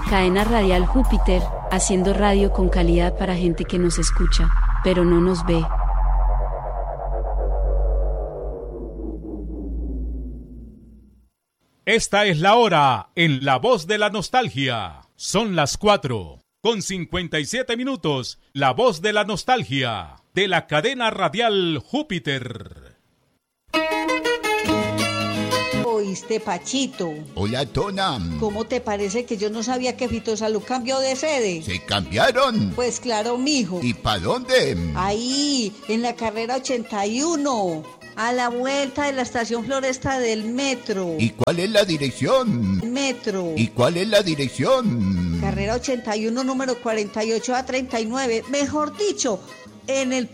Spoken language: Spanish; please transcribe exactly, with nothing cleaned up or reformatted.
Cadena Radial Júpiter, haciendo radio con calidad para gente que nos escucha, pero no nos ve. Esta es la hora en La Voz de la Nostalgia. Son las cuatro, con cincuenta y siete minutos. La Voz de la Nostalgia, de la Cadena Radial Júpiter. ¿Oíste, Pachito? Hola, Tona. ¿Cómo te parece que yo no sabía que Fitosalud cambió de sede? ¿Se cambiaron? Pues claro, mijo. ¿Y para dónde? Ahí, en la carrera ochenta y uno, a la vuelta de la estación Floresta del metro. ¿Y cuál es la dirección? Metro. ¿Y cuál es la dirección? Carrera ochenta y uno, número cuarenta y ocho a treinta y nueve. Mejor dicho, en el